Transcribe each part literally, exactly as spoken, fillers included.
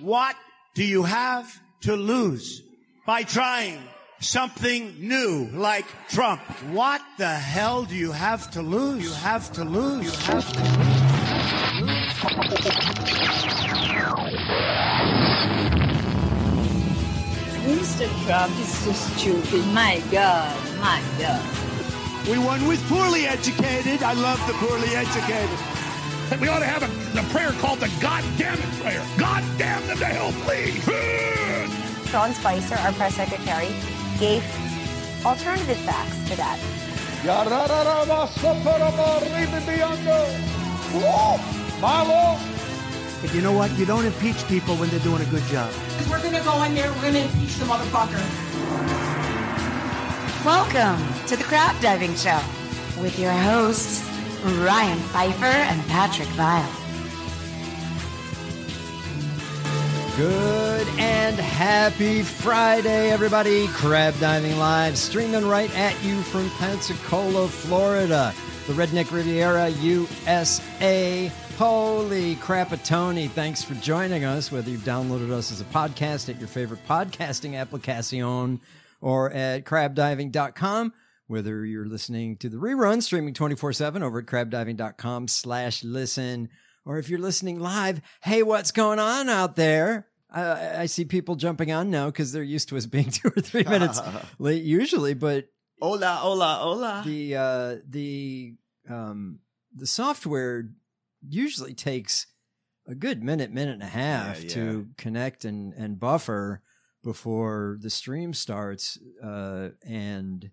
What do you have to lose by trying something new like Trump? What the hell do you have to lose? You have to lose. You have to lose. Mister Trump is so stupid. My God, my God. We won with poorly educated. I love the poorly educated. We ought to have a, a prayer called the God damn it prayer. God damn them to hell, please. Sean Spicer, our press secretary, gave alternative facts to that. But you know what? You don't impeach people when they're doing a good job. We're going to go in there, we're going to impeach the motherfucker. Welcome to the Crab Diving Show with your hosts, Ryan Pfeiffer and Patrick Vile. Good and happy Friday, everybody. Crab Diving Live, streaming right at you from Pensacola, Florida, the Redneck Riviera, U S A. Holy crapatoni. Thanks for joining us, whether you've downloaded us as a podcast at your favorite podcasting application or at crab diving dot com. Whether you're listening to the rerun, streaming twenty-four seven over at crab diving dot com slash listen, or if you're listening live, hey, what's going on out there? I, I see people jumping on now because they're used to us being two or three minutes late usually, but hola, hola, hola. The uh, the um, the software usually takes a good minute, minute and a half yeah, yeah. to connect and, and buffer before the stream starts, uh, and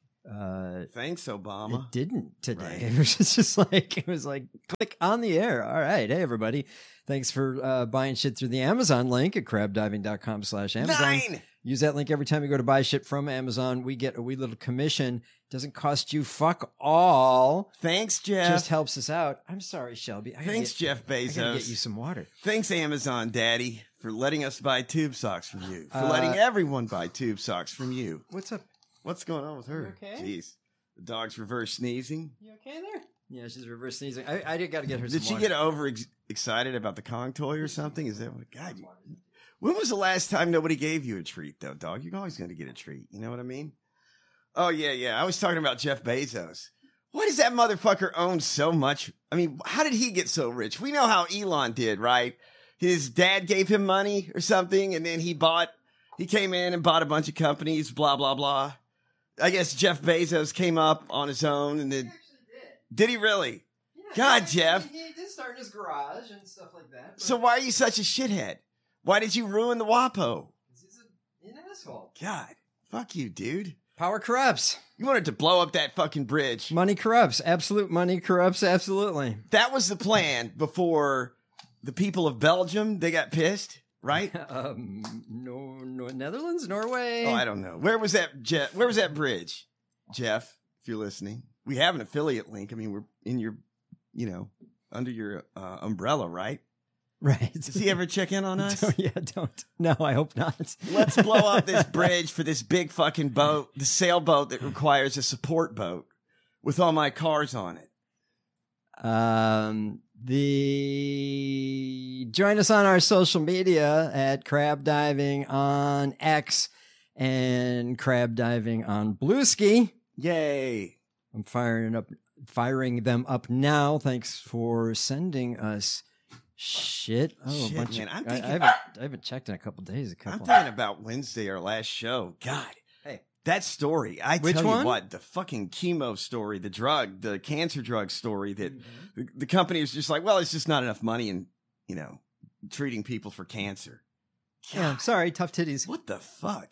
uh thanks Obama. It didn't today. Right. It was just like it was like click on the air. All right, hey everybody, thanks for uh buying shit through the Amazon link at crab diving dot com slash Amazon. Nine. Use that link every time you go to buy shit from Amazon. We get a wee little commission. Doesn't cost you fuck all. Thanks, Jeff. Just helps us out. I'm sorry, Shelby. I Thanks, get, Jeff Bezos. I gotta get you some water. Thanks, Amazon Daddy, for letting us buy tube socks from you. For Uh, letting everyone buy tube socks from you. What's up? What's going on with her? You okay? Jeez. The dog's reverse sneezing. You okay there? Yeah, she's reverse sneezing. I, I got to get her Did some she water. get over ex- excited about the Kong toy or something? Is that what? God, you, when was the last time nobody gave you a treat, though, dog? You're always going to get a treat. You know what I mean? Oh, yeah, yeah. I was talking about Jeff Bezos. Why does that motherfucker own so much? I mean, how did he get so rich? We know how Elon did, right? His dad gave him money or something, and then he bought, he came in and bought a bunch of companies, blah, blah, blah. I guess Jeff Bezos came up on his own and then. He actually did. Did he really? Yeah, God, he, Jeff. He, he did start in his garage and stuff like that. So why are you such a shithead? Why did you ruin the WAPO? He's a, an asshole. God, fuck you, dude. Power corrupts. You wanted to blow up that fucking bridge. Money corrupts. Absolute money corrupts. Absolutely. That was the plan before the people of Belgium, they got pissed, right? um, no, no, Netherlands, Norway. Oh, I don't know. Where was that, Jeff? Where was that bridge, Jeff? If you're listening, we have an affiliate link. I mean, we're in your, you know, under your uh, umbrella, right? Right. Does he ever check in on us? Don't, yeah, don't. No, I hope not. Let's blow up this bridge for this big fucking boat, the sailboat that requires a support boat with all my cars on it. Um, the join us on our social media at Crab Diving on X and Crab Diving on Blueski. Yay! I'm firing up, firing them up now. Thanks for sending us shit. Oh, Shit, a bunch man. of, I'm I, thinking, I haven't, I haven't checked in a couple days. A couple. I'm thinking about Wednesday, our last show. God, hey, that story. I Which tell one? you what, the fucking chemo story, the drug, the cancer drug story that mm-hmm. the, the company was just like, well, it's just not enough money in, you know, treating people for cancer. God, yeah, sorry, tough titties. What the fuck?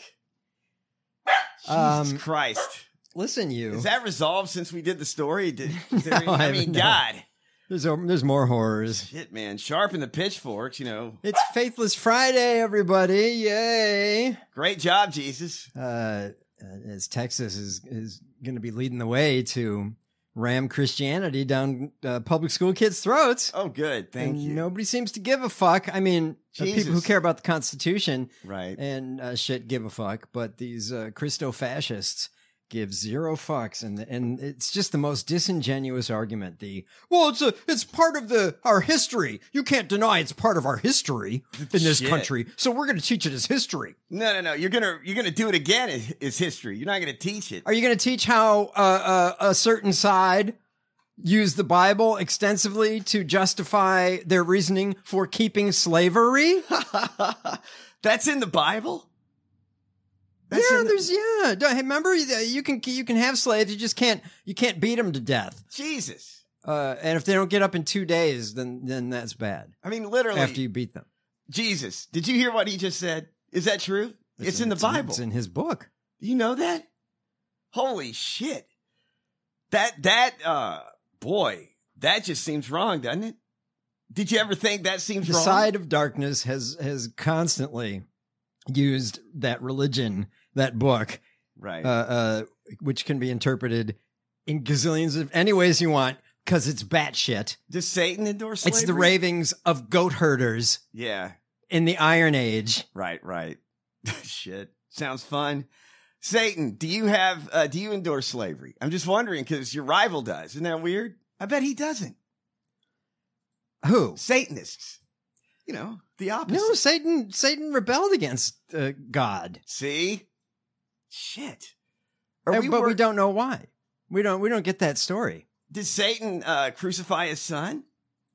Um, Jesus Christ. Listen, you. Is that resolved since we did the story? Did, is there No, any, I I mean, haven't, no. God. There's there's more horrors. Shit, man. Sharpen the pitchforks, you know. It's Faithless Friday, everybody. Yay. Great job, Jesus. Uh, as Texas is, is going to be leading the way to ram Christianity down uh, public school kids' throats. Oh, good. Thank and you. Nobody seems to give a fuck. I mean, uh, people who Jesus. care about the Constitution Right. and uh, shit give a fuck, but these uh, Christo-fascists give zero fucks, and and it's just the most disingenuous argument. The well, it's a it's part of the our history. You can't deny it's part of our history in this Shit. country. So we're going to teach it as history. No, no, no. You're gonna you're gonna do it again. Is, is history? You're not gonna teach it. Are you going to teach how uh, uh, a certain side used the Bible extensively to justify their reasoning for keeping slavery? That's in the Bible. That's yeah, in the- there's yeah. Don't- Remember, you can you can have slaves. You just can't you can't beat them to death. Jesus. Uh, and if they don't get up in two days, then then that's bad. I mean, literally. After you beat them, Jesus. Did you hear what he just said? Is that true? It's, in the Bible. It's in his book. Do you know that? Holy shit. That that uh boy, that just seems wrong, doesn't it? Did you ever think that seems The wrong? side of darkness has has constantly used that religion, that book, Right. uh, uh, which can be interpreted in gazillions of any ways you want, because it's batshit. Does Satan endorse slavery? It's the ravings of goat herders Yeah. in the Iron Age. Right, right. Shit. Sounds fun. Satan, do you have uh do you endorse slavery? I'm just wondering because your rival does. Isn't that weird? I bet he doesn't. Who? Satanists. You know, the opposite. No, Satan. Satan rebelled against uh, God. See? Shit. Are Uh, we but we wor- don't know why. We don't. We don't get that story. Did Satan uh crucify his son?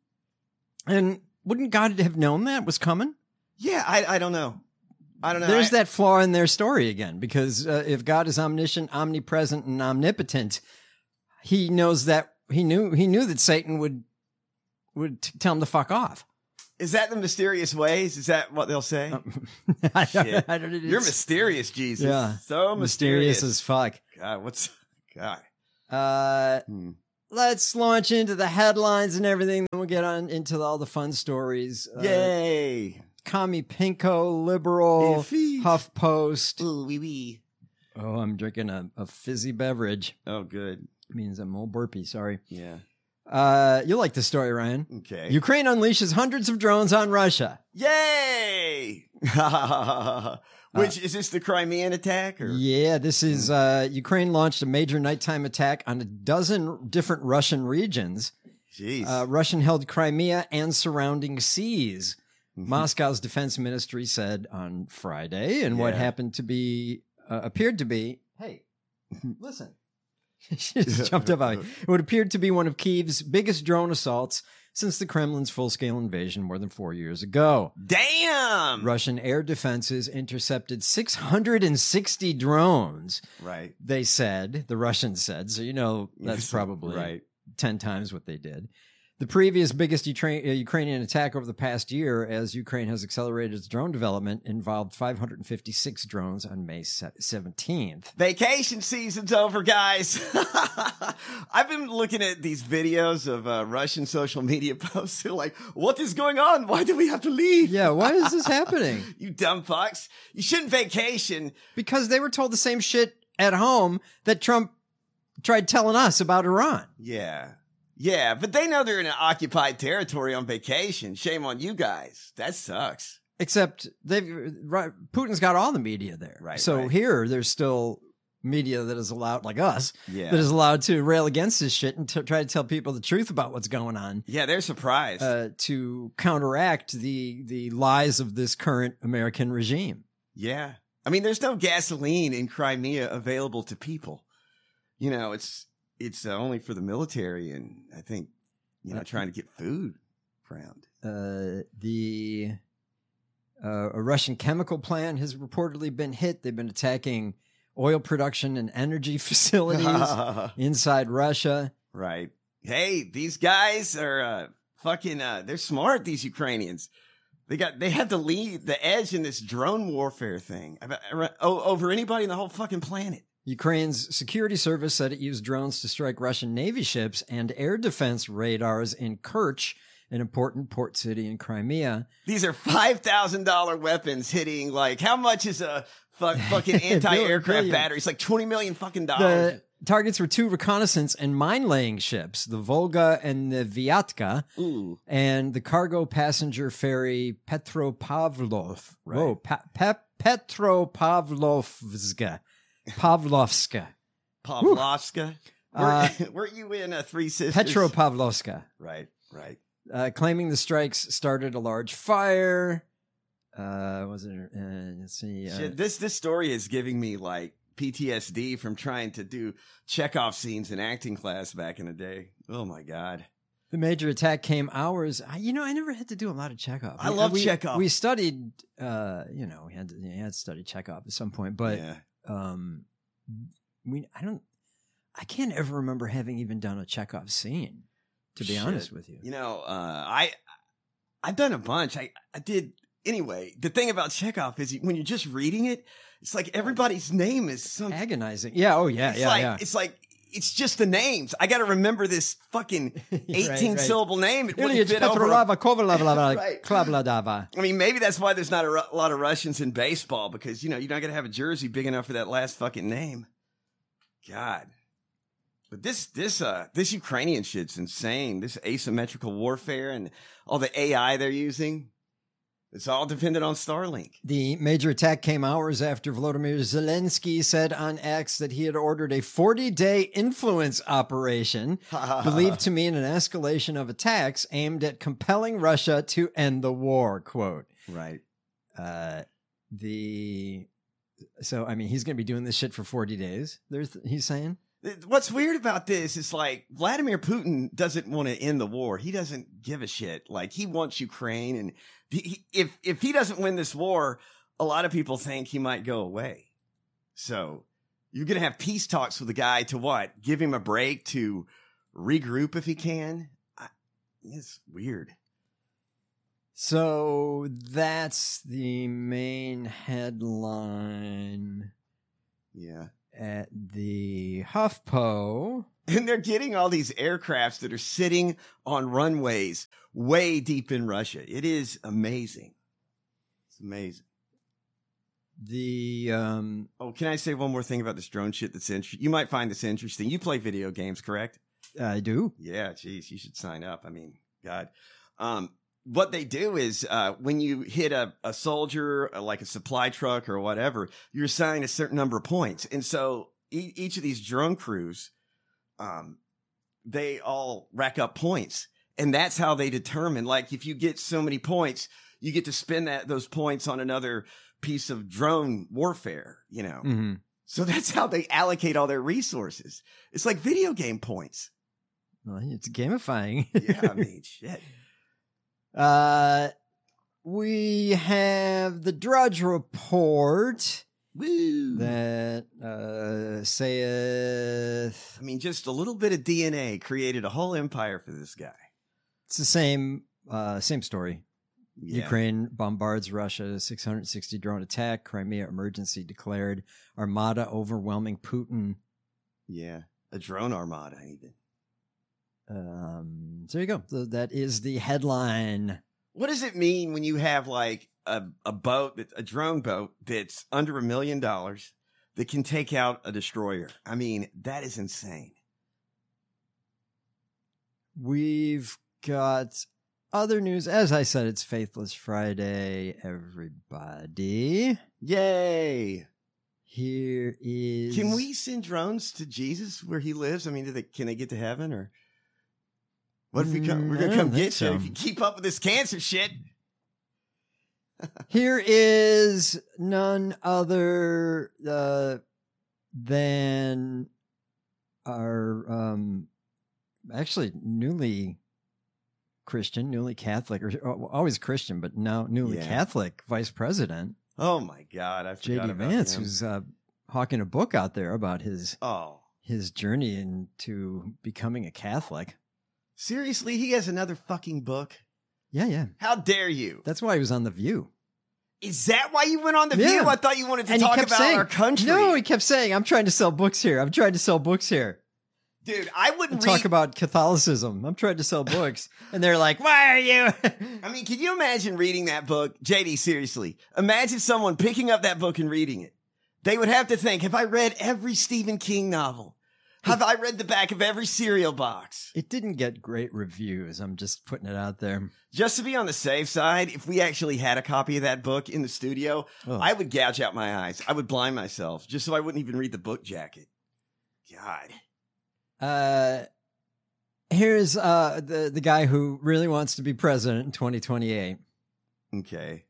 And wouldn't God have known that was coming? Yeah, I I don't know. I don't know. There's I- that flaw in their story again, because uh, if God is omniscient, omnipresent, and omnipotent, he knows that he knew he knew that Satan would would t- tell him to fuck off. Is that the mysterious ways? Is that what they'll say? I don't- Shit. I don't- You're it's mysterious, Jesus. Yeah. So mysterious. mysterious as fuck. God, what's God? Uh, Hmm. let's launch into the headlines and everything. Then we'll get on into all the fun stories. Uh, Yay! Commie Pinko, liberal, Iffy. HuffPost. Ooh, wee wee. Oh, I'm drinking a, a fizzy beverage. Oh, good. Means I'm all burpy. Sorry. Yeah. Uh, you'll like the story, Ryan. Okay. Ukraine unleashes hundreds of drones on Russia. Yay! Which is this the Crimean attack? Or? Yeah, this is uh, Ukraine launched a major nighttime attack on a dozen different Russian regions. Jeez. Uh, Russian-held Crimea and surrounding seas. Mm-hmm. Moscow's defense ministry said on Friday, and what Yeah. happened to be uh, appeared to be, hey, listen, she just jumped up at me. What appeared to be one of Kyiv's biggest drone assaults since the Kremlin's full-scale invasion more than four years ago. Damn! Russian air defenses intercepted six hundred sixty drones. Right. They said, the Russians said, so you know that's probably Right. ten times what they did. The previous biggest Ukra- uh, Ukrainian attack over the past year, as Ukraine has accelerated its drone development, involved five hundred fifty-six drones on May seventeenth. Vacation season's over, guys. I've been looking at these videos of uh, Russian social media posts. They're like, what is going on? Why do we have to leave? Yeah, why is this happening? You dumb fucks. You shouldn't vacation. Because they were told the same shit at home that Trump tried telling us about Iran. Yeah. Yeah, but they know they're in an occupied territory on vacation. Shame on you guys. That sucks. Except they've right, Putin's got all the media there. Right, So right. here, there's still media that is allowed, like us, Yeah. that is allowed to rail against this shit and to try to tell people the truth about what's going on. Yeah, they're surprised. Uh, to counteract the the lies of this current American regime. Yeah. I mean, there's no gasoline in Crimea available to people. You know, it's it's uh, only for the military and I think, you know, trying to get food around. Uh, the uh, a Russian chemical plant has reportedly been hit. They've been attacking oil production and energy facilities inside Russia. Right. Hey, these guys are uh, fucking, uh, they're smart, these Ukrainians. They got, they had the lead, the edge in this drone warfare thing about, oh, over anybody in the whole fucking planet. Ukraine's security service said it used drones to strike Russian Navy ships and air defense radars in Kerch, an important port city in Crimea. These are five thousand dollars weapons hitting, like, how much is a fuck, fucking anti-aircraft Billion. battery? It's like twenty million fucking dollars. The targets were two reconnaissance and mine-laying ships, the Volga and the Vyatka, Ooh. and the cargo passenger ferry Petropavlov. Right. Whoa, pa- Pe- Petropavlovska. Pavlovska. Pavlovska. Uh, Were, were you in a Three Sisters? Petropavlovska. Right, right. Uh, claiming the strikes started a large fire. Uh, was it? Uh, let's see. Uh, Shit, this this story is giving me like P T S D from trying to do Chekhov scenes in acting class back in the day. Oh my god. The major attack came hours. I, you know, I never had to do a lot of Chekhov. I love we, Chekhov. We studied, uh, you know, we had to, we had to study Chekhov at some point, but Yeah. um, we, I don't, I can't ever remember having even done a Chekhov scene. To be Shit. honest with you, You know, uh, I I've done a bunch. I I did anyway. The thing about Chekhov is when you're just reading it, it's like everybody's name is some agonizing. Yeah. Oh yeah. It's yeah. like, yeah. It's like it's just the names. I got to remember this fucking eighteen right. syllable name. It wouldn't Ilyich fit over. a- Petrovna Kovalova Right. Klavladava. I mean, maybe that's why there's not a, ru- a lot of Russians in baseball because you know you're not gonna have a jersey big enough for that last fucking name. God. But this this uh this Ukrainian shit's insane. This asymmetrical warfare and all the A I they're using. It's all dependent on Starlink. The major attack came hours after Volodymyr Zelensky said on X that he had ordered a forty-day influence operation, believed to mean an escalation of attacks aimed at compelling Russia to end the war. Quote. Right. Uh, the so I mean he's going to be doing this shit for forty days. There's he's saying. What's weird about this is like Vladimir Putin doesn't want to end the war. He doesn't give a shit. Like he wants Ukraine, and he, if if he doesn't win this war, a lot of people think he might go away. So you're gonna have peace talks with a guy to what? Give him a break to regroup if he can. I, it's weird. So that's the main headline. Yeah. At the HuffPo. And they're getting all these aircrafts that are sitting on runways way deep in Russia. It is amazing. It's amazing. The um oh, can I say one more thing about this drone shit that's interesting? You might find this interesting. You play video games, correct? I do. Yeah, geez, you should sign up. I mean, God. Um, what they do is uh, when you hit a, a soldier, uh, like a supply truck or whatever, you're assigned a certain number of points. And so e- each of these drone crews, um, they all rack up points. And that's how they determine, like, if you get so many points, you get to spend that those points on another piece of drone warfare, you know? Mm-hmm. So that's how they allocate all their resources. It's like video game points. Well, it's gamifying. Yeah, I mean, shit. Uh, we have the Drudge Report. Woo. That uh, saith. I mean, just a little bit of D N A created a whole empire for this guy. It's the same, uh, same story. Yeah. Ukraine bombards Russia, six hundred sixty drone attack, Crimea emergency declared, Armada overwhelming Putin. Yeah, a drone armada even. Um, so there you go. So that is the headline. What does it mean when you have like a, a boat, that, a drone boat that's under a million dollars that can take out a destroyer? I mean, that is insane. We've got other news. As I said, it's Faithless Friday, everybody. Yay. Here is... Can we send drones to Jesus where he lives? I mean, do they, can they get to heaven or... What if we come? We're Mm, going I to come don't think get you so. if you keep up with this cancer shit. Here is none other uh, than our um, actually newly Christian, newly Catholic, or or always Christian, but now newly Yeah. Catholic Vice President Oh my God, I J forgot D about Vance, him. who's uh, hawking a book out there about his Oh, his journey into becoming a Catholic. seriously? He has another fucking book? Yeah, yeah. How dare you? That's why he was on The View. Is that why you went on The Yeah. View? I thought you wanted to And he talk kept about saying, our country. No, he kept saying, I'm trying to sell books here. I'm trying to sell books here. Dude, I And wouldn't talk read... about Catholicism. I'm trying to sell books. And they're like, why are you? I mean, can you imagine reading that book? J D, seriously. Imagine someone picking up that book and reading it. They would have to think, have I read every Stephen King novel? Have I read the back of every cereal box? It didn't get great reviews. I'm just putting it out there. Just to be on the safe side, if we actually had a copy of that book in the studio, Oh. I would gouge out my eyes. I would blind myself just so I wouldn't even read the book jacket. God. Uh, here's uh the the guy who really wants to be president in twenty twenty-eight. Okay.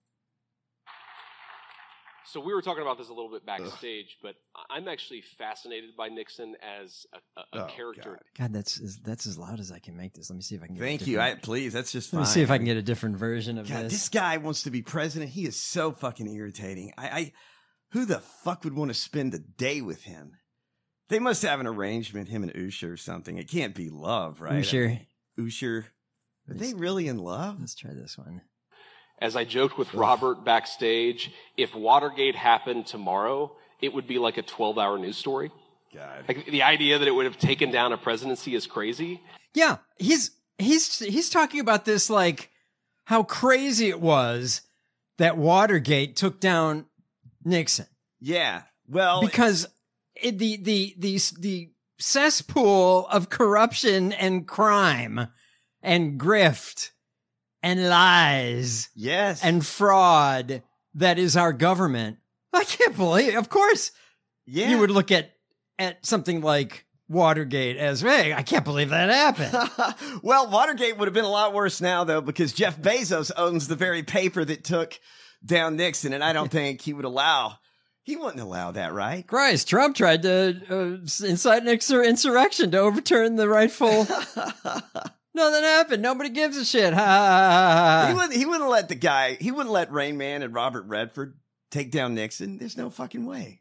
So we were talking about this a little bit backstage, Ugh. but I'm actually fascinated by Nixon as a, a, a oh, character. God. God, that's as, that's as loud as I can make this. Let me see if I can get Thank a you. I, please, that's just fine. Let me see if I can get a different version of God, this. This guy wants to be president. He is so fucking irritating. I, I who the fuck would want to spend a day with him? They must have an arrangement, him and Usher or something. It can't be love, right? Usher. I mean, Usher. Are they really in love? Let's try this one. As I joked with Robert backstage, if Watergate happened tomorrow, it would be like a twelve-hour news story. God. Like the idea that it would have taken down a presidency is crazy. Yeah, he's he's he's talking about this like how crazy it was that Watergate took down Nixon. Yeah, well, because it, the the the the cesspool of corruption and crime and grift and lies, yes, and fraud that is our government. I can't believe, of course, yeah, you would look at at something like Watergate as, hey, I can't believe that happened. Well, Watergate would have been a lot worse now, though, because Jeff Bezos owns the very paper that took down Nixon, and I don't think he would allow. He wouldn't allow that, right? Christ, Trump tried to uh, incite an insurrection to overturn the rightful. Nothing happened. Nobody gives a shit. Ha, ha, ha, ha. He wouldn't. He wouldn't let the guy. He wouldn't let Rain Man and Robert Redford take down Nixon. There's no fucking way.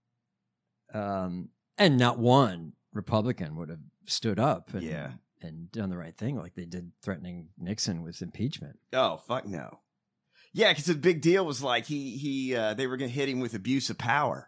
Um, and not one Republican would have stood up. And, yeah. and done the right thing, like they did, threatening Nixon with impeachment. Oh fuck no. Yeah, because the big deal was like he he uh, they were going to hit him with abuse of power.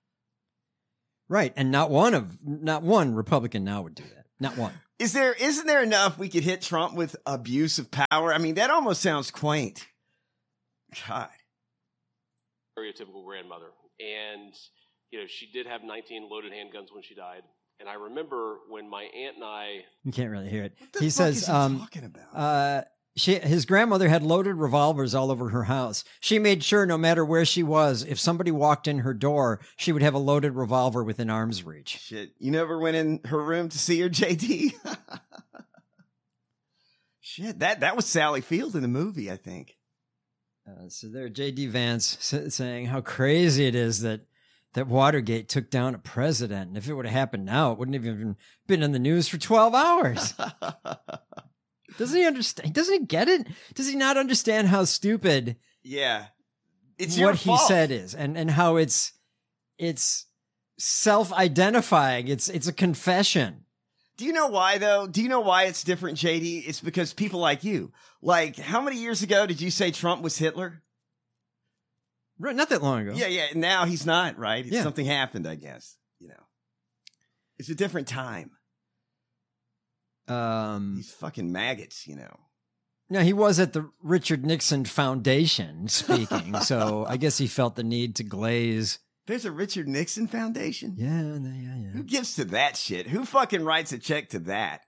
Right, and not one of not one Republican now would do that. Not one. Is there isn't there enough we could hit Trump with abuse of power? I mean, that almost sounds quaint. God. Stereotypical grandmother, and you know she did have nineteen loaded handguns when she died. And I remember when my aunt and I. You can't really hear it. What the he fuck says, is he um, talking about? Uh, She, his grandmother had loaded revolvers all over her house. She made sure no matter where she was, if somebody walked in her door, she would have a loaded revolver within arm's reach. Shit, you never went in her room to see her, J D? Shit, that, that was Sally Field in the movie, I think. Uh, so there, J D Vance saying how crazy it is that that Watergate took down a president. And if it would have happened now, it wouldn't have even been in the news for twelve hours. Doesn't he understand? Doesn't he get it? Does he not understand how stupid? Yeah, it's what your he fault. said is, and and how it's it's self-identifying. It's it's a confession. Do you know why though? Do you know why it's different, J D? It's because people like you. Like, how many years ago did you say Trump was Hitler? Right, not that long ago. Yeah, yeah. Now he's not. Right? Yeah. Something happened, I guess. You know, it's a different time. Um, These fucking maggots, you know. No, he was at the Richard Nixon Foundation speaking, so I guess he felt the need to glaze. There's a Richard Nixon Foundation? Yeah, yeah, yeah. Who gives to that shit? Who fucking writes a check to that?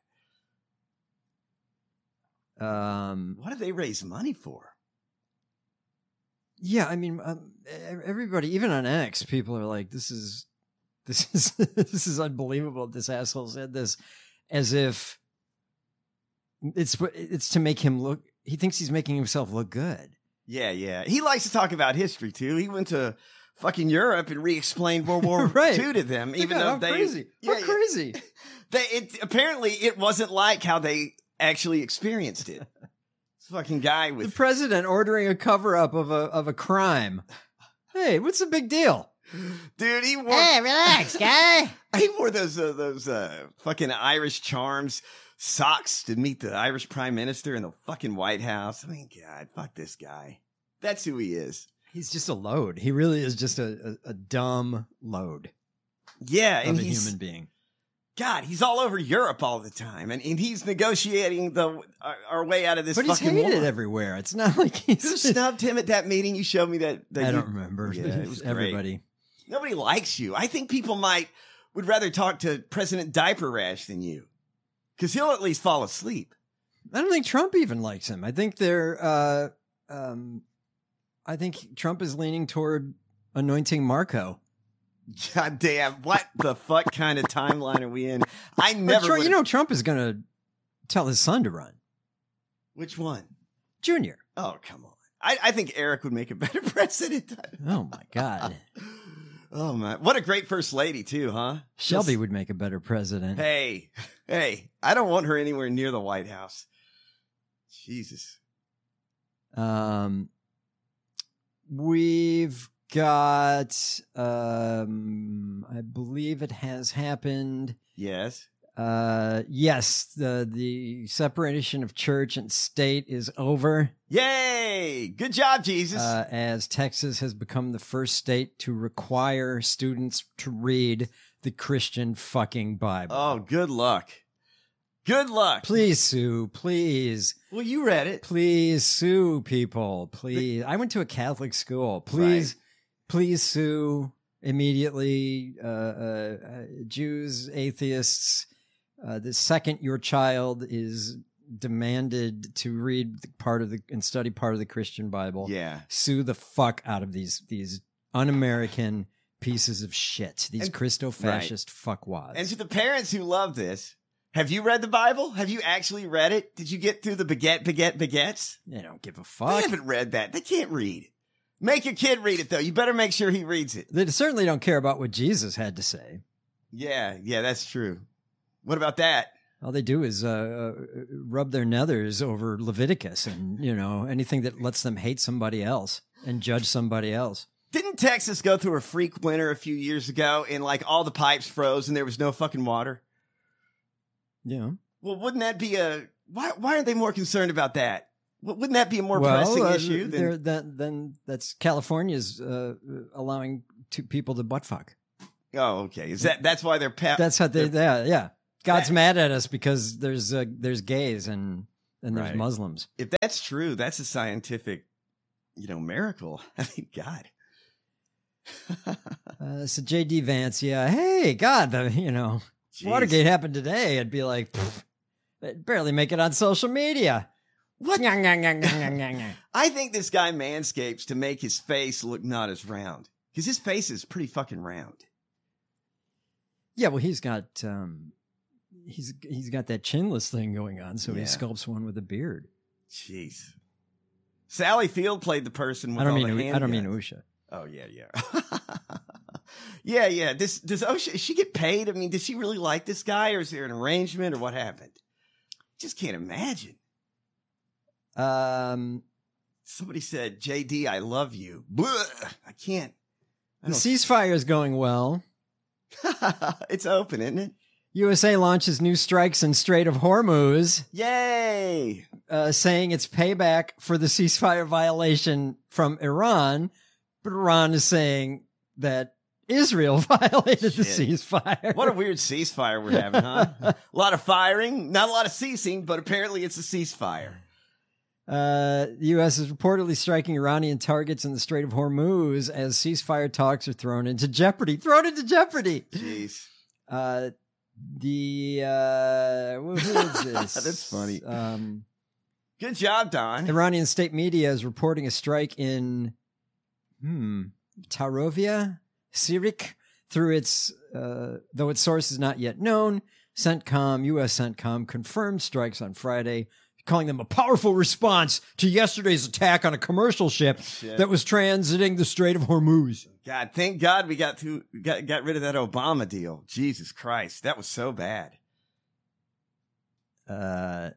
Um, what do they raise money for? Yeah, I mean, um, everybody, even on X, people are like, "This is, this is, this is unbelievable." This asshole said this, as if it's it's to make him look. He thinks he's making himself look good. Yeah, yeah. He likes to talk about history too. He went to fucking Europe and re-explained World War right. Two to them, even God, though how they crazy. Yeah, how crazy. They it apparently it wasn't like how they actually experienced it. This fucking guy with the president ordering a cover-up of a of a crime. Hey, what's the big deal? Dude, he wore. Hey, relax, guy. He wore those uh, those uh, fucking Irish Charms socks to meet the Irish Prime Minister in the fucking White House. I mean, God, fuck this guy. That's who he is. He's just a load. He really is just a a, a dumb load. Yeah, of and a he's human being. God, he's all over Europe all the time, and, and he's negotiating the our, our way out of this. But he's fucking hated war. everywhere. It's not like he's Who snubbed him at that meeting? You showed me that. that I you, don't remember. Yeah, it was everybody. Great. Nobody likes you. I think people might would rather talk to President Diaper Rash than you, because he'll at least fall asleep. I don't think Trump even likes him. I think they're. Uh, um, I think Trump is leaning toward anointing Marco God damn, what the fuck kind of timeline are we in? I never. Trump, you know, Trump is going to tell his son to run. Which one? Junior. Oh, come on. I, I think Eric would make a better president. Oh, my God. Oh, my. What a great first lady, too, huh? Shelby Just, would make a better president. Hey, hey, I don't want her anywhere near the White House. Jesus. Um, we've got, um, I believe it has happened. Yes. Uh, yes, the the separation of church and state is over. Yay! Good job, Jesus. Uh, as Texas has become the first state to require students to read the Christian fucking Bible. Oh, good luck. Good luck. Please sue, please. Well, you read it. Please sue people, please. I went to a Catholic school. Please, right. please sue immediately. Uh, uh, uh, Jews, atheists. Uh, the second your child is demanded to read the part of the and study part of the Christian Bible, yeah, sue the fuck out of these these un-American pieces of shit, these and, Christo-fascist right. fuckwads. And to the parents who love this, have you read the Bible? Have you actually read it? Did you get through the baguette, baguette, baguettes? They don't give a They fuck. haven't read that. They can't read. Make your kid read it, though. You better make sure he reads it. They certainly don't care about what Jesus had to say. Yeah, yeah, that's true. What about that? All they do is uh, uh, rub their nethers over Leviticus and, you know, anything that lets them hate somebody else and judge somebody else. Didn't Texas go through a freak winter a few years ago and, like, all the pipes froze and there was no fucking water? Yeah. Well, wouldn't that be a... Why Why aren't they more concerned about that? Wouldn't that be a more well, pressing uh, issue? Than... Then, then that's California's uh, allowing two people to butt fuck. Oh, okay. Is that That's why they're... Pa- that's how they... they're... Yeah, yeah. God's that... mad at us because there's uh, there's gays and, and there's right. Muslims. If that's true, that's a scientific, you know, miracle. I mean, God. uh, so J D Vance, yeah. Hey, God, the, you know, Jeez. Watergate happened today. I'd be like, they'd barely make it on social media. What? I think this guy manscapes to make his face look not as round. Because his face is pretty fucking round. Yeah, well, he's got um, he's he's got that chinless thing going on, so yeah. he sculpts one with a beard. Jeez. Sally Field played the person with I don't all mean the I don't handguns. mean Usha. Oh yeah, yeah, yeah, yeah. This does Osha? Does she get paid? I mean, does she really like this guy, or is there an arrangement, or what happened? Just can't imagine. Um, somebody said, "J D, I love you." Blah, I can't. I the ceasefire is going well. It's open, isn't it? U S A launches new strikes in Strait of Hormuz. Yay! Uh, saying it's payback for the ceasefire violation from Iran, but Iran is saying that Israel violated Shit. the ceasefire. What a weird ceasefire we're having, huh? A lot of firing, not a lot of ceasing, but apparently it's a ceasefire. Uh, the U S is reportedly striking Iranian targets in the Strait of Hormuz as ceasefire talks are thrown into jeopardy. Thrown into jeopardy. Jeez. Uh, the uh, who is this? That's funny. Um, Good job, Don. Iranian state media is reporting a strike in hmm Tarovia, Sirik, through its uh, though its source is not yet known. CENTCOM, U S CENTCOM confirmed strikes on Friday, calling them a powerful response to yesterday's attack on a commercial ship Shit. that was transiting the Strait of Hormuz. God, thank God we got to got got rid of that Obama deal. Jesus Christ, that was so bad. Uh,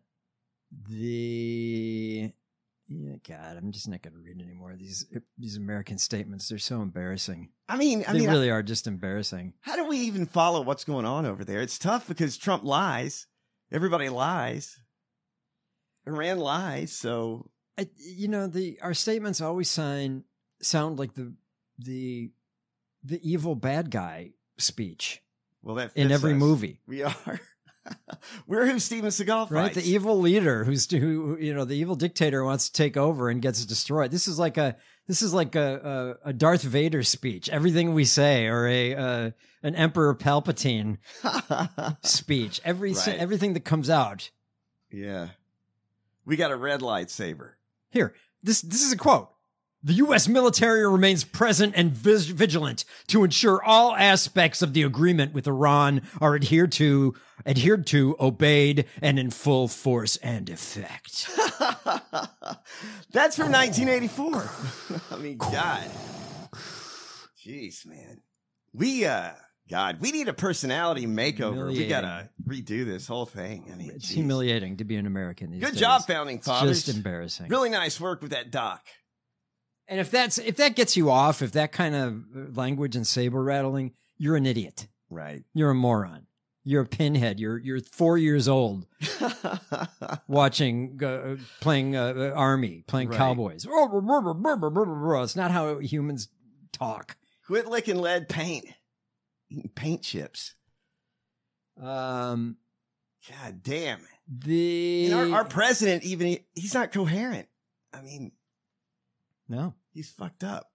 the yeah, God, I'm just not going to read anymore. These these American statements, they're so embarrassing. I mean, I they mean, really I, are just embarrassing. How do we even follow what's going on over there? It's tough because Trump lies, everybody lies, Iran lies. So I, you know, the our statements always sign sound like the the the evil bad guy speech. Well, that in every us. movie we are. We're who Steven Seagal fights. Right, the evil leader who's who you know the evil dictator wants to take over and gets destroyed. This is like a this is like a a, a Darth Vader speech. Everything we say, or a uh, an Emperor Palpatine speech. Every right. everything that comes out. Yeah, we got a red lightsaber. Here, this this is a quote. The U S military remains present and vis- vigilant to ensure all aspects of the agreement with Iran are adhered to, adhered to, obeyed, and in full force and effect. That's from nineteen eighty-four. I mean, God. Jeez, man. We, uh, God, we need a personality makeover. We gotta redo this whole thing. I mean, it's geez. humiliating to be an American these Good days. job, Founding Fathers. It's just embarrassing. Really nice work with that doc. And if that's if that gets you off, if that kind of language and saber rattling, you're an idiot. Right. You're a moron. You're a pinhead. You're you're four years old, watching, uh, playing uh, army, playing Right. cowboys. It's not how humans talk. Quit licking lead paint. Eating paint chips. Um, God damn. The And our, our president, even he's not coherent. I mean, no, he's fucked up.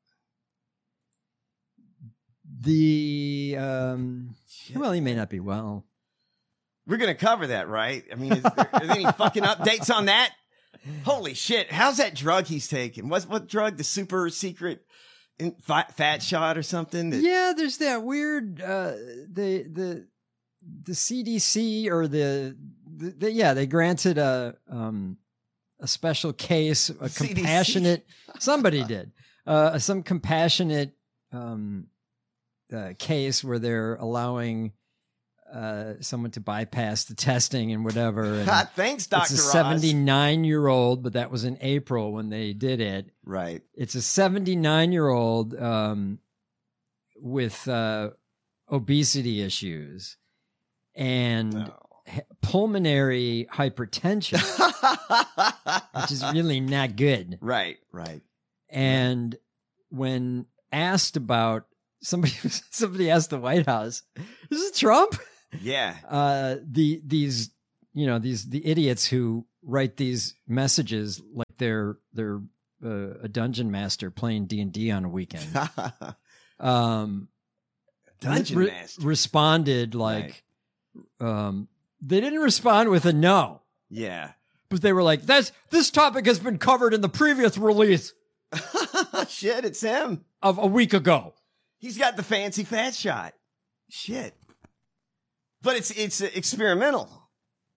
The um, Shit. well, he may not be well. We're gonna cover that, right? I mean, is there, are there any fucking updates on that? Holy shit! How's that drug he's taking? What's what drug? The super secret in, fat, fat shot or something? That, Yeah, there's that weird uh, the the the C D C or the, the, the yeah they granted a um a special case a C D C. compassionate somebody did uh some compassionate um uh, case where they're allowing uh someone to bypass the testing and whatever. And Ah, thanks, Doctor It's a Oz. seventy-nine year old, but that was in April when they did it. Right. It's a seventy-nine year old um, with uh, obesity issues and No. h- pulmonary hypertension, which is really not good. Right. Right. And when asked about somebody, somebody asked the White House, "Is it Trump?" Yeah. Uh, the these you know these the idiots who write these messages like they're they're uh, a dungeon master playing D and D on a weekend. um, Dungeon re- master. responded like um, they didn't respond with a no, Yeah. but they were like, "That's this topic has been covered in the previous release Shit, it's him. of a week ago." He's got the fancy fat shot. Shit. But it's it's uh, experimental.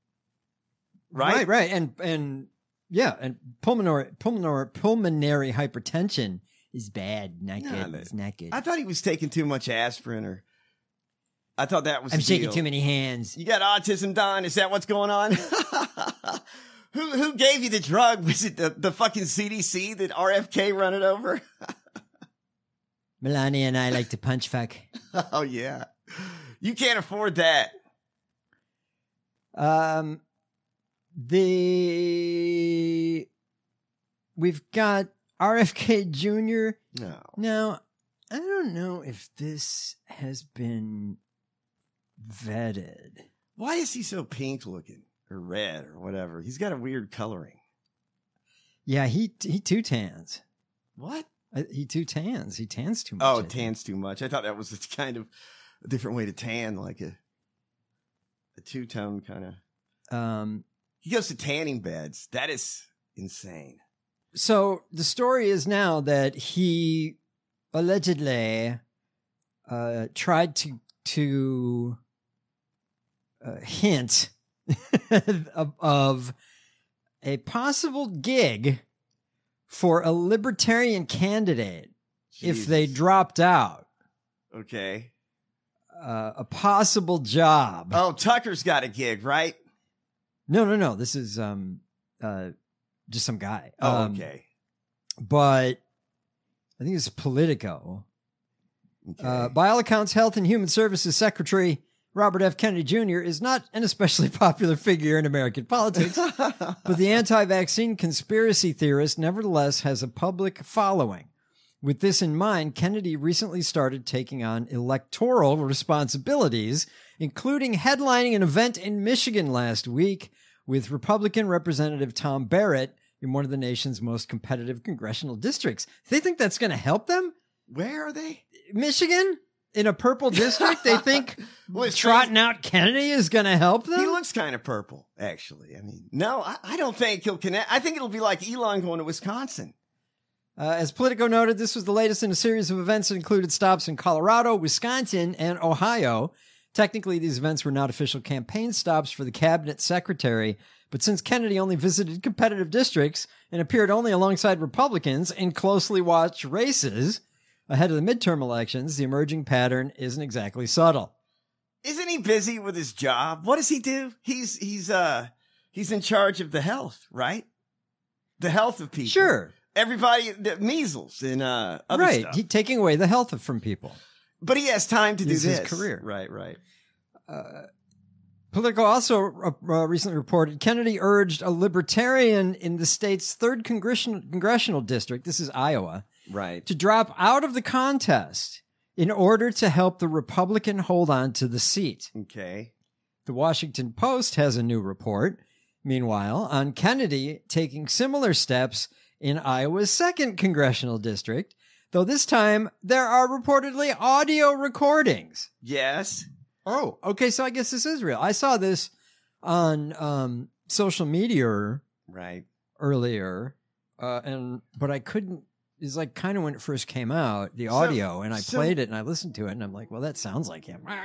Right? right, right, and and yeah, and pulmonary pulmonary pulmonary hypertension is bad, not No, good. no. It's not good. I thought he was taking too much aspirin, or I thought that was. I'm the shaking deal. too many hands. You got autism, Don? Is that what's going on? who who gave you the drug? Was it the, the fucking C D C that R F K run it over? Melania and I like to punch fuck. Oh yeah, you can't afford that. Um, the we've got R F K Junior No. Now, I don't know if this has been vetted. Why is he so pink looking or red or whatever? He's got a weird coloring. Yeah, he he too tans. What? Uh, He too tans. He tans too much. Oh, I think. tans too much. I thought that was kind of a different way to tan, like a a two tone kind of. Um. He goes to tanning beds. That is insane. So the story is now that he allegedly uh, tried to to uh, hint of, of a possible gig for a libertarian candidate if they Jesus. dropped out. Okay. Uh, a possible job. Oh, Tucker's got a gig, right? No, no, no. This is um, uh, just some guy. Oh, Um, okay. But I think it's Politico. Okay. Uh, by all accounts, Health and Human Services Secretary Robert F. Kennedy Junior is not an especially popular figure in American politics, but the anti-vaccine conspiracy theorist nevertheless has a public following. With this in mind, Kennedy recently started taking on electoral responsibilities, including headlining an event in Michigan last week with Republican Representative Tom Barrett in one of the nation's most competitive congressional districts. They think that's going to help them? Where are they? Michigan? In a purple district? They think Well, it's trotting out Kennedy is going to help them? He looks kind of purple, actually. I mean, no, I, I don't think he'll connect. I think it'll be like Elon going to Wisconsin. Uh, as Politico noted, this was the latest in a series of events that included stops in Colorado, Wisconsin, and Ohio. Technically, these events were not official campaign stops for the cabinet secretary, but since Kennedy only visited competitive districts and appeared only alongside Republicans in closely watched races ahead of the midterm elections, the emerging pattern isn't exactly subtle. Isn't he busy with his job? What does he do? He's he's uh he's in charge of the health, right? The health of people. Sure. Everybody, the measles and uh, other right. stuff. He, taking away the health from people. But he has time to do This this. is his career. Right, right. Uh, Politico also uh, uh, recently reported Kennedy urged a libertarian in the state's third congressional, congressional district, this is Iowa, right, to drop out of the contest in order to help the Republican hold on to the seat. Okay. The Washington Post has a new report, meanwhile, on Kennedy taking similar steps in Iowa's second congressional district, though this time there are reportedly audio recordings. Yes. Oh, okay. So I guess this is real. I saw this on um, social media right earlier, uh, and but I couldn't. It's like kind of when it first came out, the audio, so, and I so, played it and I listened to it, and I'm like, well, that sounds like him. Yeah,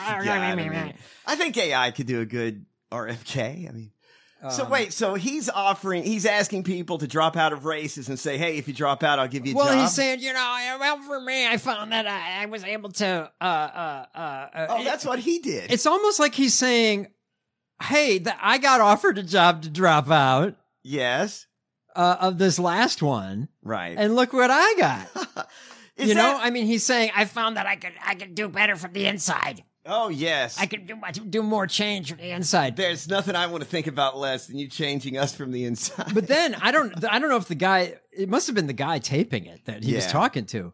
I, mean, I think A I could do a good R F K. I mean. So Um, wait, so he's offering, he's asking people to drop out of races and say, hey, if you drop out, I'll give you a well, job. he's saying, you know, well, for me, I found that I, I was able to, uh, uh, uh, oh, that's it, what he did. It's almost like he's saying, hey, the, I got offered a job to drop out. Yes. Uh, of this last one. Right. And look what I got. you that, know, I mean, he's saying, I found that I could, I could do better from the inside. Oh, yes. I could do do more change from the inside. There's nothing I want to think about less than you changing us from the inside. But then I don't I don't know if the guy, it must have been the guy taping it that he yeah. was talking to.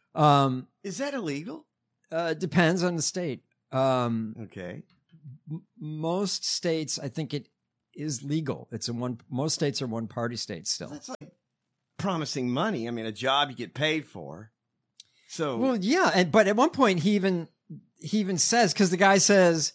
Um, Is that illegal? Uh, depends on the state. Um, okay. M- most states, I think it is legal. It's a one. Most states are one party states still. That's like promising money. I mean, a job you get paid for. So well, yeah, and but at one point he even. He even says, because the guy says,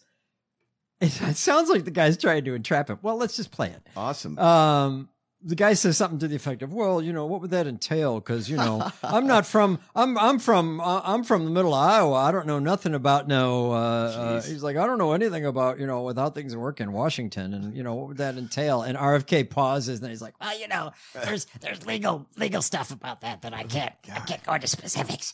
it, it sounds like the guy's trying to entrap him. Well, let's just play it. Awesome. Um, the guy says something to the effect of, well, you know, what would that entail? Because, you know, I'm not from, I'm, I'm from, uh, I'm from the middle of Iowa. I don't know nothing about no, uh, uh, he's like, I don't know anything about, you know, without things work in Washington. And, you know, what would that entail? And R F K pauses and he's like, well, you know, there's, there's legal, legal stuff about that that I can't, I can't go into specifics.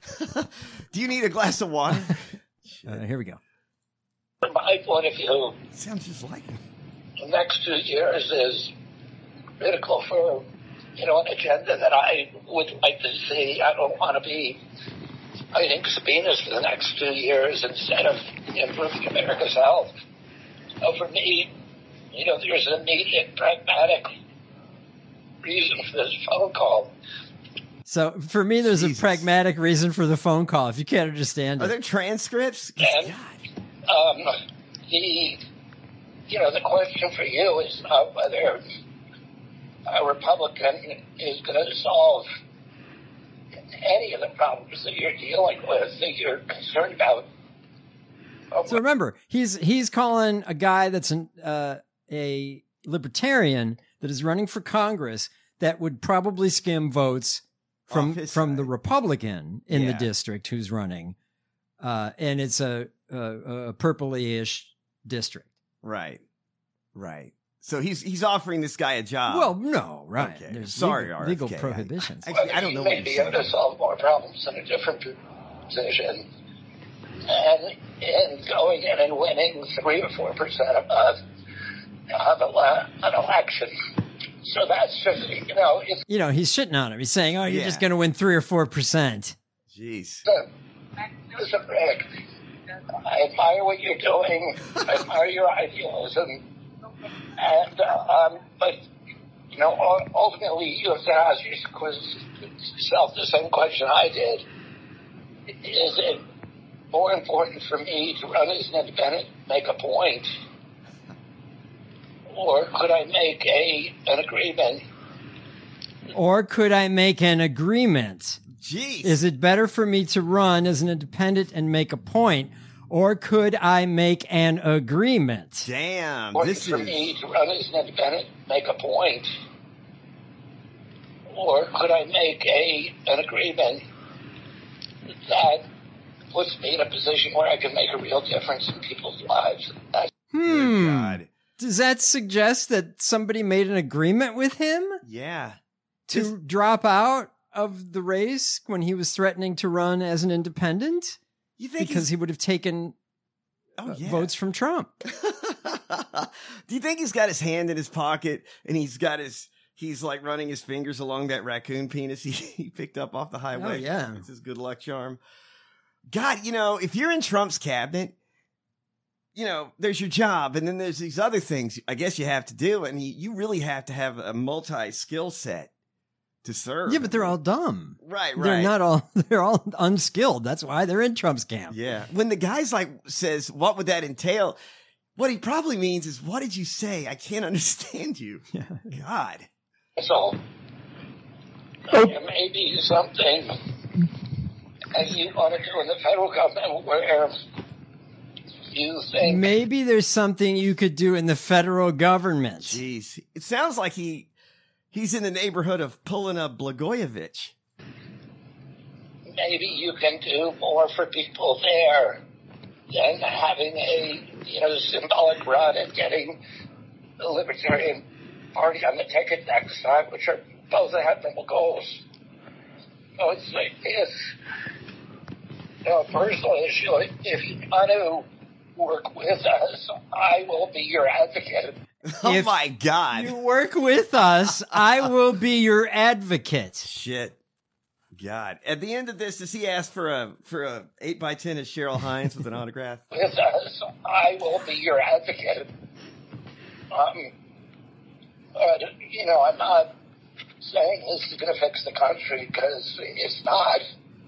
Do you need a glass of water? uh, here we go. From my point of view, sounds just like him. The next two years is critical for, you know, an agenda that I would like to see. I don't want to be fighting subpoenas for the next two years instead of improving America's health. So for me, you know, there's an immediate pragmatic reason for this phone call. So for me, there's Jesus. a pragmatic reason for the phone call. If you can't understand Are it. there transcripts? And, um, the, you know, the question for you is not whether a Republican is going to solve any of the problems that you're dealing with, that you're concerned about. So remember, he's he's calling a guy that's an, uh, a libertarian that is running for Congress that would probably skim votes from from side. the Republican in yeah. the district who's running, uh, and it's a, a, a purpley-ish district. Right, right. So he's he's offering this guy a job. Well, no, right. Okay. There's Sorry, legal, R F K. legal prohibitions. I, I, I don't know what you're maybe able to solve more problems in a different position, and in going in and winning three or four percent of, of an election. So that's just, you know, if you know, he's shitting on him. He's saying, "Oh, you're yeah. just going to win three or four percent." Jeez. Listen, Rick, I admire what you're doing. I admire your idealism, and uh, um, but you know, ultimately, you have to ask yourself the same question I did: is it more important for me to run as an independent, make a point? Or could I make a an agreement? Or could I make an agreement? Jeez. Is it better for me to run as an independent and make a point? Or could I make an agreement? Damn. Or this for is... me to run as an independent, make a point? or could I make a an agreement that puts me in a position where I can make a real difference in people's lives? That's Hmm. God. Does that suggest that somebody made an agreement with him Yeah. to This- drop out of the race when he was threatening to run as an independent? You think Because he's- he would have taken oh, uh, yeah. votes from Trump. Do you think he's got his hand in his pocket and he's got his, he's like running his fingers along that raccoon penis he, he picked up off the highway? Oh, yeah. It's his good luck charm. God, you know, if you're in Trump's cabinet, you know, there's your job and then there's these other things I guess you have to do. And you, you really have to have a multi skill set to serve. Yeah, but they're all dumb. Right, right. They're not all, they're all unskilled. That's why they're in Trump's camp. Yeah. When the guy's like says, what would that entail? What he probably means is, what did you say? I can't understand you. Yeah. God. so. There may be something that you want to do in the federal government where you think Maybe there's something you could do in the federal government. Jeez. It sounds like he he's in the neighborhood of pulling a Blagojevich. maybe you can do more for people there than having a you know symbolic run and getting the Libertarian Party on the ticket next time, which are both admirable goals. So it's like it's you know, a personal issue. If you want to work with us, I will be your advocate. Oh If my God. You work with us, I will be your advocate. Shit. God. At the end of this, does he ask for a for a eight by ten of Cheryl Hines with an autograph? With us, I will be your advocate. Um, but, you know, I'm not saying this is going to fix the country because it's not.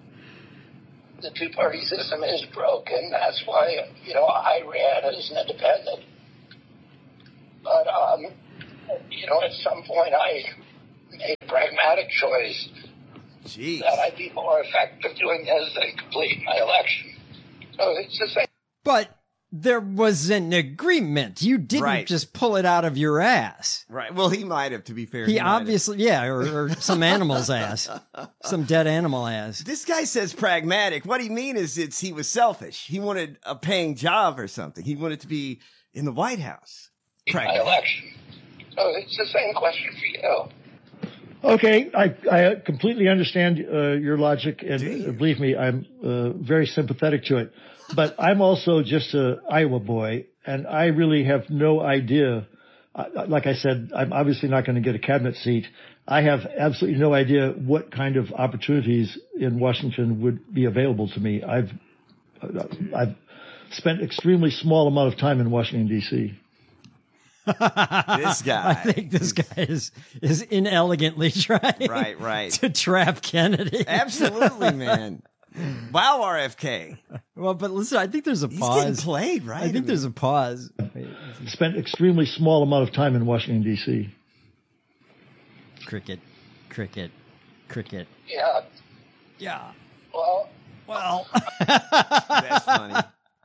The two-party system is broken. That's why, you know, I ran as an independent. But, um, you know, at some point I made a pragmatic choice Jeez. that I'd be more effective doing this than complete my election. So it's the same. But there was an agreement. You didn't Right. just pull it out of your ass. Right. Well, he might have, to be fair. He might have. obviously, yeah, or, or some animal's ass, some dead animal ass. This guy says pragmatic. What he mean is it's he was selfish. He wanted a paying job or something. He wanted to be in the White House. my Pragmatic. election. So it's the same question for you. Okay, I, I completely understand uh, your logic, and uh, believe me, I'm uh, very sympathetic to it. But I'm also just a Iowa boy, and I really have no idea. Uh, like I said, I'm obviously not going to get a cabinet seat. I have absolutely no idea what kind of opportunities in Washington would be available to me. I've uh, I've spent extremely small amount of time in Washington, D C This guy. I think this guy is is inelegantly trying Right, right. to trap Kennedy. Absolutely, man. Wow, R F K. Well, but listen, I think there's a He's pause. getting played, right? I think I mean- there's a pause. Spent extremely small amount of time in Washington, D C Cricket, cricket, cricket. Yeah. Yeah. Well. Well. That's funny.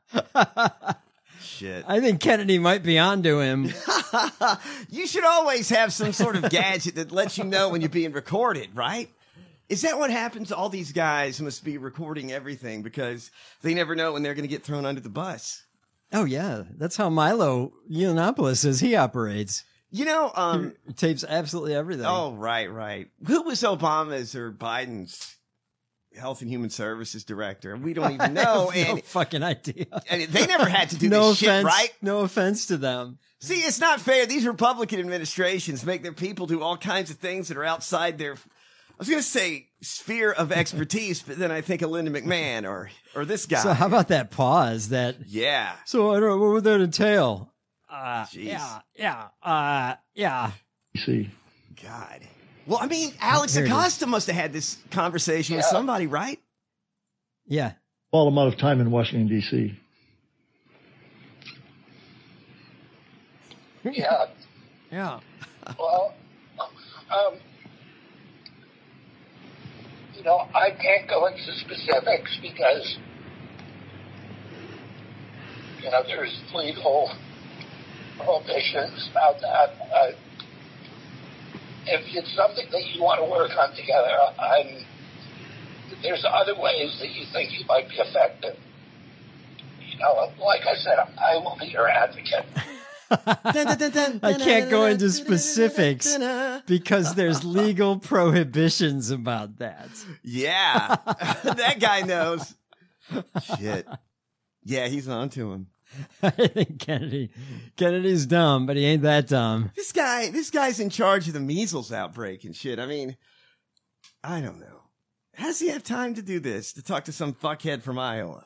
Shit. I think Kennedy might be onto him. You should always have some sort of gadget that lets you know when you're being recorded, right? Is that what happens to all these guys who must be recording everything because they never know when they're going to get thrown under the bus? Oh yeah, that's how Milo Yiannopoulos says he operates. You know, um, he tapes absolutely everything. Oh, right, right. Who was Obama's or Biden's Health and Human Services director? We don't even know. I have no and fucking idea. And they never had to do no this offense, shit, right? No offense to them. See, it's not fair. These Republican administrations make their people do all kinds of things that are outside their, I was going to say sphere of expertise, but then I think of Linda McMahon or or this guy. So how about that pause? That yeah. So I don't know, what would that entail? Uh, Jeez. yeah, yeah, uh, yeah. See, God. Well, I mean, Alex Here it is. Acosta must have had this conversation with somebody, right? Yeah. Small amount of time in Washington, D C Yeah. Yeah. Well, um, you know, I can't go into specifics because, you know, there's legal prohibitions about that. Uh, if it's something that you want to work on together, I'm, there's other ways that you think you might be effective. You know, like I said, I will be your advocate. I can't go into specifics because there's legal prohibitions about that. Yeah, that guy knows. Shit. Yeah, he's on to him. I think Kennedy, Kennedy's dumb, but he ain't that dumb. This guy, this guy's in charge of the measles outbreak and shit. I mean, I don't know. How does he have time to do this? To talk to some fuckhead from Iowa?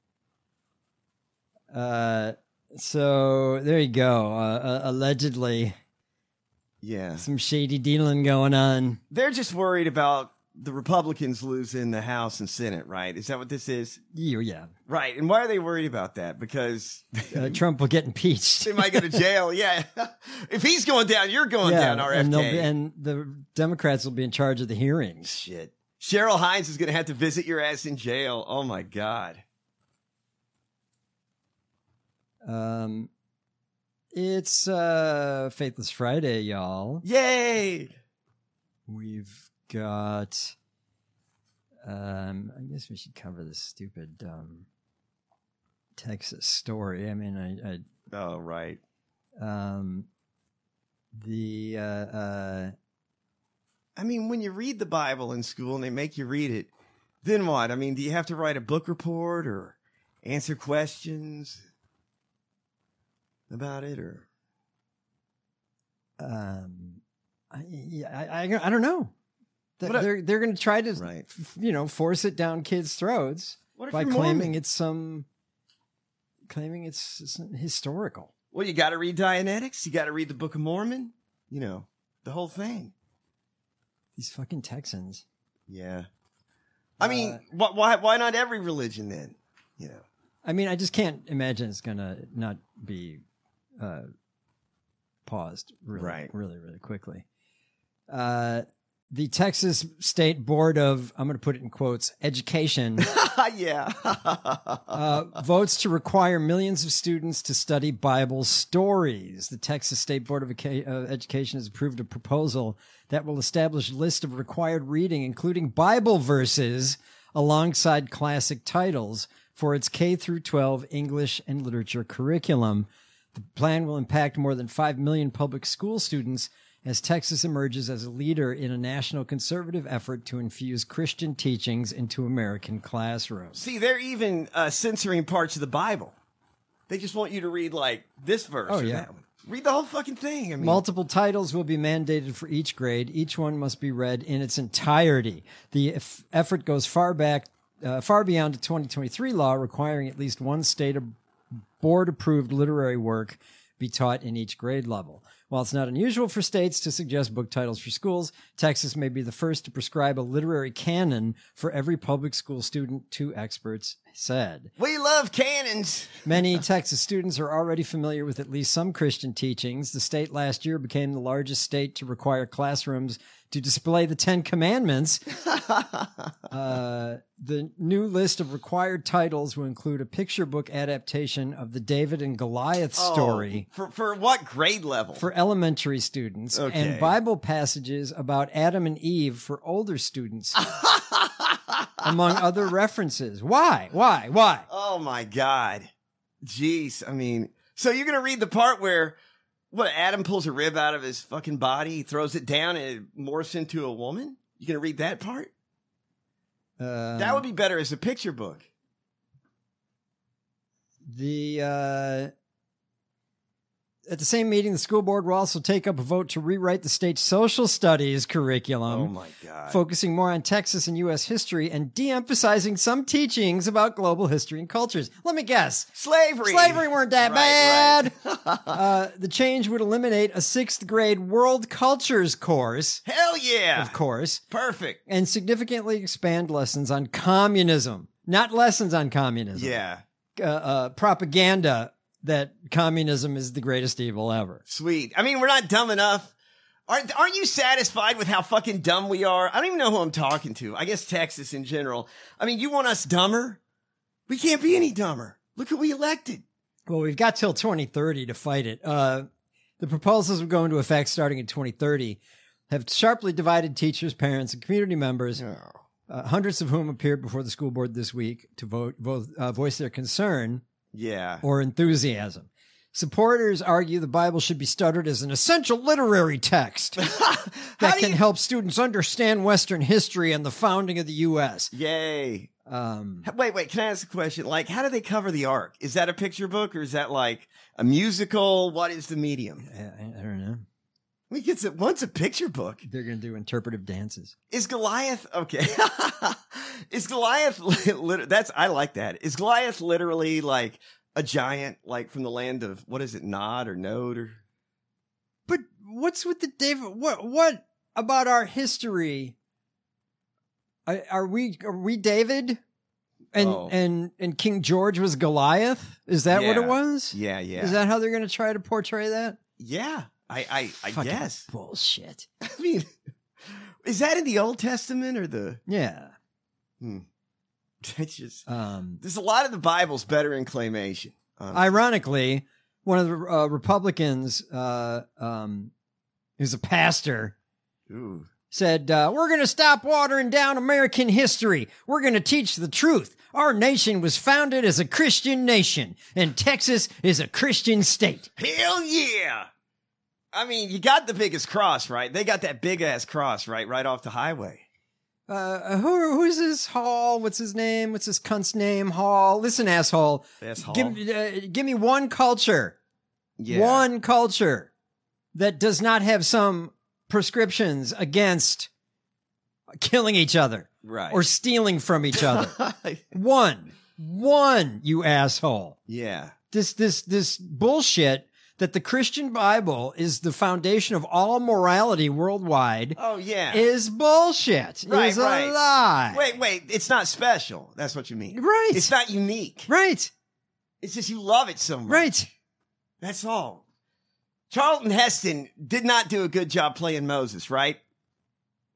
Uh, so there you go. Uh, uh, allegedly, yeah, some shady dealing going on. They're just worried about the Republicans losing the House and Senate, right? Is that what this is? Yeah, yeah. Right. And why are they worried about that? Because uh, Trump will get impeached. They might go to jail. Yeah. If he's going down, you're going yeah, down, R F K. And, be, and the Democrats will be in charge of the hearings. Shit. Cheryl Hines is going to have to visit your ass in jail. Oh, my God. Um, It's uh, Faithless Friday, y'all. Yay! We've got... Um, I guess we should cover this stupid um, Texas story. I mean, I... I oh, right. Um, the... Uh, uh, I mean, when you read the Bible in school and they make you read it, then what? I mean, do you have to write a book report or answer questions about it, or? Um, I, yeah, I, I, I don't know. They're, What a- they're, they're going to try to, Right. f- you know, force it down kids' throats What if by you're claiming Mormon? it's some, claiming it's, it's historical. Well, you got to read Dianetics. You got to read the Book of Mormon. You know, the whole thing. These fucking Texans. Yeah. I mean, why, why, why not every religion then? You know. I mean, I just can't imagine it's going to not be uh, paused really, Right. really, really quickly. Uh, the Texas State Board of, I'm going to put it in quotes, Education yeah. uh, votes to require millions of students to study Bible stories. The Texas State Board of Eca- uh, Education has approved a proposal that will establish a list of required reading, including Bible verses, alongside classic titles for its K through twelve English and literature curriculum. The plan will impact more than five million public school students as Texas emerges as a leader in a national conservative effort to infuse Christian teachings into American classrooms. See, they're even uh, censoring parts of the Bible. They just want you to read, like, this verse Oh, or yeah. that one. Read the whole fucking thing. I mean, Multiple titles will be mandated for each grade. Each one must be read in its entirety. The eff- effort goes far back, uh, far beyond the twenty twenty-three law requiring at least one state of board-approved literary work be taught in each grade level. While it's not unusual for states to suggest book titles for schools, Texas may be the first to prescribe a literary canon for every public school student, two experts said. we love cannons. Many Texas students are already familiar with at least some Christian teachings. The state last year became the largest state to require classrooms to display the Ten Commandments. uh, the new list of required titles will include a picture book adaptation of the David and Goliath story Oh, for, for what grade level? for elementary students Okay. and Bible passages about Adam and Eve for older students, among other references. Why? Why? Why? Oh, my God. Jeez. I mean, so you're going to read the part where, what, Adam pulls a rib out of his fucking body, he throws it down, and it morphs into a woman? You going to read that part? Um, That would be better as a picture book. The uh, at the same meeting, the school board will also take up a vote to rewrite the state's social studies curriculum. Oh, my God. Focusing more on Texas and U S history and de-emphasizing some teachings about global history and cultures. Let me guess. Slavery. Slavery weren't that Right, bad. uh, the change would eliminate a sixth grade world cultures course, Hell yeah. of course, Perfect. and significantly expand lessons on communism. Not lessons on communism. Yeah. Uh, uh, propaganda that communism is the greatest evil ever. Sweet. I mean, we're not dumb enough. Aren't, aren't you satisfied with how fucking dumb we are? I don't even know who I'm talking to. I guess Texas in general. I mean, you want us dumber? We can't be any dumber. Look who we elected. Well, we've got till twenty thirty to fight it. Uh, the proposals will go into effect starting in twenty thirty, have sharply divided teachers, parents, and community members, uh, hundreds of whom appeared before the school board this week to vote, vote uh, voice their concern Yeah. or enthusiasm. Supporters argue the Bible should be studied as an essential literary text that can you- help students understand Western history and the founding of the U S. Yay. Um, Wait, wait. Can I ask a question? Like, how do they cover the Ark? Is that a picture book or is that like a musical? What is the medium? I, I don't know. We get it. What's a picture book? They're going to do interpretive dances. Is Goliath okay? Is Goliath? Lit- that's I like that. Is Goliath literally like a giant, like from the land of what is it, Nod or Node or? But what's with the David? What what about our history? Are, are we are we David? And Oh. and and King George was Goliath? Is that what it Yeah. was? Yeah, yeah. Is that how they're going to try to portray that? Yeah, I, I, I Fucking guess. bullshit. I mean, is that in the Old Testament or the? Yeah. Hmm. It's just Um, there's a lot of the Bible's better in claymation. honestly. ironically, one of the uh, Republicans, uh, um, who's a pastor, Ooh. said, uh, we're going to stop watering down American history. We're going to teach the truth. Our nation was founded as a Christian nation, and Texas is a Christian state. Hell yeah! I mean, you got the biggest cross, right? They got that big ass cross, right, right off the highway. Uh, who, who's this Hall? What's his name? What's this cunt's name? Hall. Listen, asshole. Asshole. Give, uh, give me one culture. Yeah. One culture that does not have some prescriptions against killing each other. Right. Or stealing from each other. One. One, you asshole. Yeah. This, this, this bullshit that the Christian Bible is the foundation of all morality worldwide. Oh yeah. Is bullshit. Right, Is a right. lie. Wait, wait. It's not special. That's what you mean. Right. It's not unique. Right. It's just you love it so much. Right. That's all. Charlton Heston did not do a good job playing Moses, right?